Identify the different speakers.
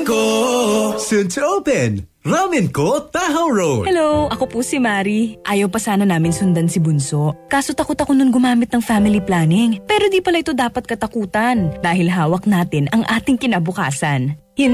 Speaker 1: Soon to open. Ramen ko, Tahoe Road.
Speaker 2: Hello, ako po si Mari. Ayaw pa sana namin sundan si Bunso. Kaso takot ako nun gumamit ng family planning. Pero di pala ito dapat katakutan dahil hawak natin ang ating kinabukasan.